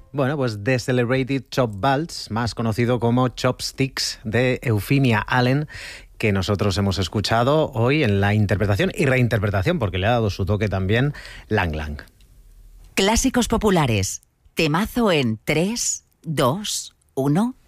Bueno, pues The Celebrated Chop Waltz, más conocido como Chopsticks, de Euphemia Allen, que nosotros hemos escuchado hoy en la interpretación y reinterpretación, porque le ha dado su toque también, Lang Lang. Clásicos populares. Temazo en 3, 2, 1...